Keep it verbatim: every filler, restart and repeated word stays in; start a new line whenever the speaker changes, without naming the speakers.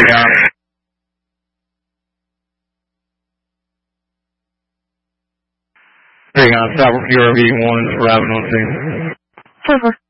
got it. There you go. Stop your V one for having on scene.
Over.